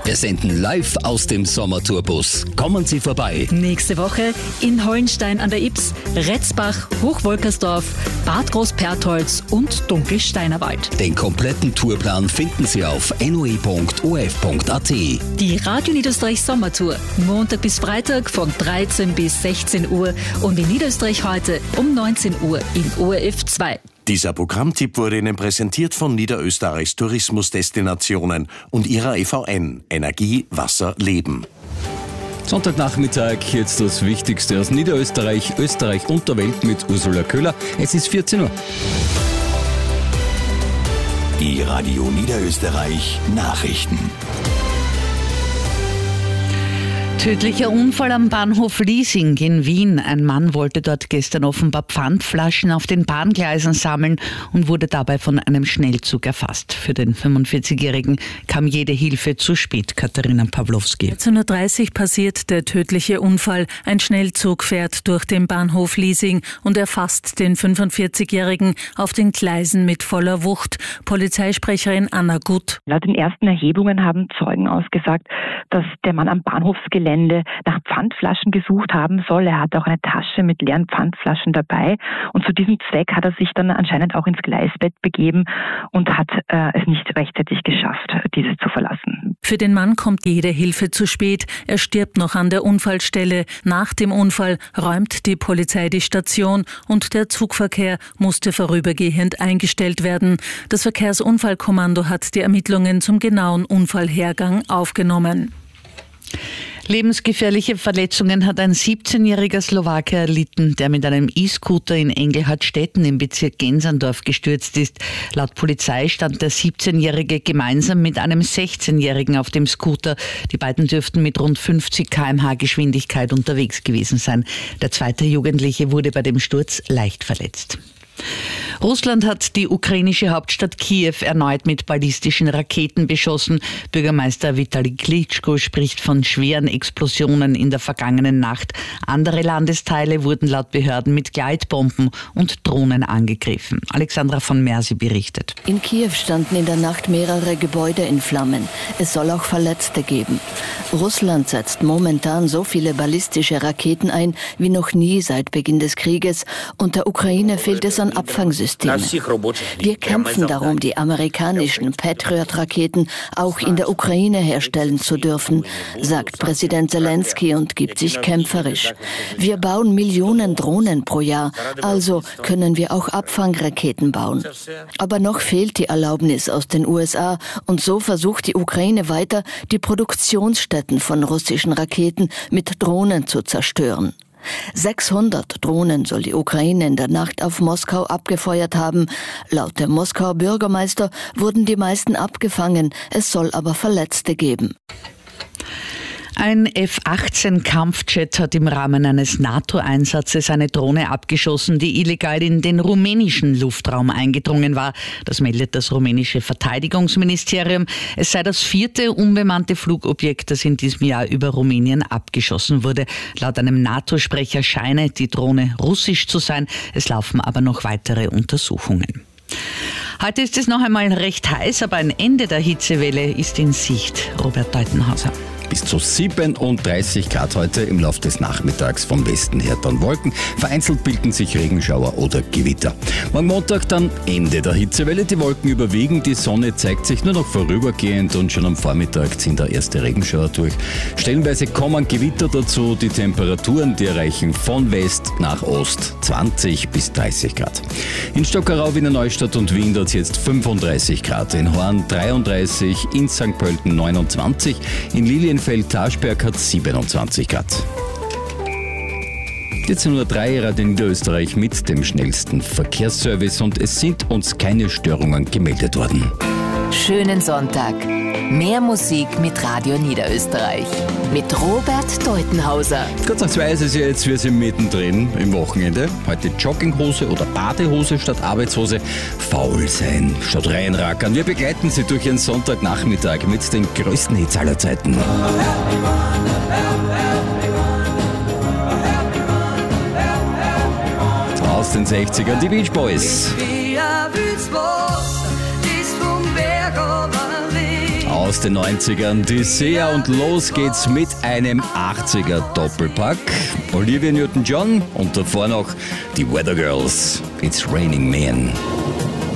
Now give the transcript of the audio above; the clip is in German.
Wir senden live aus dem Sommertourbus. Kommen Sie vorbei. Nächste Woche in Hollenstein an der Ips, Retzbach, Hochwolkersdorf, Bad Großpertholz und Dunkelsteinerwald. Den kompletten Tourplan finden Sie auf noe.of.at. Die Radio Niederösterreich Sommertour. Montag bis Freitag von 13 bis 16 Uhr und in Niederösterreich heute um 19 Uhr im ORF 2. Dieser Programmtipp wurde Ihnen präsentiert von Niederösterreichs Tourismusdestinationen und ihrer EVN. Energie, Wasser, Leben. Sonntagnachmittag, jetzt das Wichtigste aus Niederösterreich, Österreich und der Welt mit Ursula Köhler. Es ist 14 Uhr. Die Radio Niederösterreich Nachrichten. Tödlicher Unfall am Bahnhof Liesing in Wien. Ein Mann wollte dort gestern offenbar Pfandflaschen auf den Bahngleisen sammeln und wurde dabei von einem Schnellzug erfasst. Für den 45-Jährigen kam jede Hilfe zu spät. Katharina Pawlowski. 19:30 Uhr passiert der tödliche Unfall. Ein Schnellzug fährt durch den Bahnhof Liesing und erfasst den 45-Jährigen auf den Gleisen mit voller Wucht. Polizeisprecherin Anna Gutt. Laut den ersten Erhebungen haben Zeugen ausgesagt, dass der Mann am Bahnhofsgelände nach Pfandflaschen gesucht haben soll. Er hatte auch eine Tasche mit leeren Pfandflaschen dabei und zu diesem Zweck hat er sich dann anscheinend auch ins Gleisbett begeben und hat es nicht rechtzeitig geschafft, dieses zu verlassen. Für den Mann kommt jede Hilfe zu spät. Er stirbt noch an der Unfallstelle. Nach dem Unfall räumt die Polizei die Station und der Zugverkehr musste vorübergehend eingestellt werden. Das Verkehrsunfallkommando hat die Ermittlungen zum genauen Unfallhergang aufgenommen. Lebensgefährliche Verletzungen hat ein 17-jähriger Slowake erlitten, der mit einem E-Scooter in Engelhardtstetten im Bezirk Genserndorf gestürzt ist. Laut Polizei stand der 17-Jährige gemeinsam mit einem 16-Jährigen auf dem Scooter. Die beiden dürften mit rund 50 km/h Geschwindigkeit unterwegs gewesen sein. Der zweite Jugendliche wurde bei dem Sturz leicht verletzt. Russland hat die ukrainische Hauptstadt Kiew erneut mit ballistischen Raketen beschossen. Bürgermeister Vitali Klitschko spricht von schweren Explosionen in der vergangenen Nacht. Andere Landesteile wurden laut Behörden mit Gleitbomben und Drohnen angegriffen. Alexandra von Mersi berichtet. In Kiew standen in der Nacht mehrere Gebäude in Flammen. Es soll auch Verletzte geben. Russland setzt momentan so viele ballistische Raketen ein wie noch nie seit Beginn des Krieges. Und der Ukraine fehlt es an Abfangsystemen. Wir kämpfen darum, die amerikanischen Patriot-Raketen auch in der Ukraine herstellen zu dürfen, sagt Präsident Zelensky und gibt sich kämpferisch. Wir bauen Millionen Drohnen pro Jahr, also können wir auch Abfangraketen bauen. Aber noch fehlt die Erlaubnis aus den USA und so versucht die Ukraine weiter, die Produktionsstätten von russischen Raketen mit Drohnen zu zerstören. 600 Drohnen soll die Ukraine in der Nacht auf Moskau abgefeuert haben. Laut dem Moskauer Bürgermeister wurden die meisten abgefangen. Es soll aber Verletzte geben. Ein F-18-Kampfjet hat im Rahmen eines NATO-Einsatzes eine Drohne abgeschossen, die illegal in den rumänischen Luftraum eingedrungen war. Das meldet das rumänische Verteidigungsministerium. Es sei das 4. unbemannte Flugobjekt, das in diesem Jahr über Rumänien abgeschossen wurde. Laut einem NATO-Sprecher scheine die Drohne russisch zu sein. Es laufen aber noch weitere Untersuchungen. Heute ist es noch einmal recht heiß, aber ein Ende der Hitzewelle ist in Sicht. Robert Deutenhauser. Bis zu 37 Grad heute im Laufe des Nachmittags vom Westen her dann Wolken. Vereinzelt bilden sich Regenschauer oder Gewitter. Morgen Montag dann Ende der Hitzewelle. Die Wolken überwiegen, die Sonne zeigt sich nur noch vorübergehend und schon am Vormittag ziehen da erste Regenschauer durch. Stellenweise kommen Gewitter dazu. Die Temperaturen, die erreichen von West nach Ost 20 bis 30 Grad. In Stockerau, Wiener Neustadt und Wien dort jetzt 35 Grad. In Horn 33, in St. Pölten 29, in Lilienfeld-Taschberg hat 27 Grad. 14:03 Radio Niederösterreich mit dem schnellsten Verkehrsservice und es sind uns keine Störungen gemeldet worden. Schönen Sonntag. Mehr Musik mit Radio Niederösterreich. Mit Robert Deutenhauser. Kurz nach 2 ist es ja jetzt, wir sind mittendrin im Wochenende. Heute Jogginghose oder Badehose statt Arbeitshose. Faul sein statt reinrackern. Wir begleiten Sie durch Ihren Sonntagnachmittag mit den größten Hits aller Zeiten. Aus den 60ern, die Beach Boys. aus den 90ern. Die Sia und los geht's mit einem 80er Doppelpack. Olivia Newton-John und davor noch die Weather Girls. It's Raining Men.